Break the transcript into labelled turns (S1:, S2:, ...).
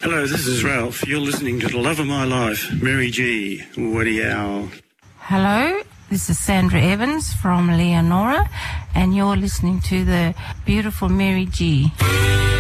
S1: Hello, this is Ralph. You're listening to The Love of My Life, Mary G. Woody Owl.
S2: Hello, this is Sandra Evans from Leonora, and you're listening to the beautiful Mary G.